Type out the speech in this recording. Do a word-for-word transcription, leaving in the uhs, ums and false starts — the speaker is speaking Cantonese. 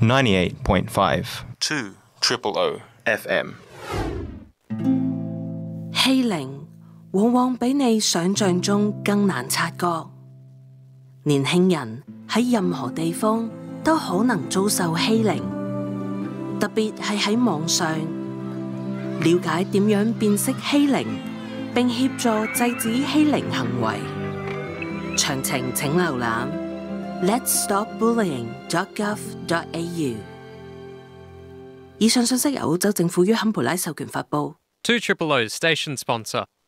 ninety-eight point five two triple O F M。 欺凌往往比你想象中更難察覺。年輕人喺任何地方都可能遭受欺凌，特別係喺網上。了解點樣辨識欺凌，並協助制止欺凌行為。詳情請瀏覽 let's stop bullying dot gov dot a u。 以上信息由澳洲政府於坎培拉授權發布。 two triple O station sponsor.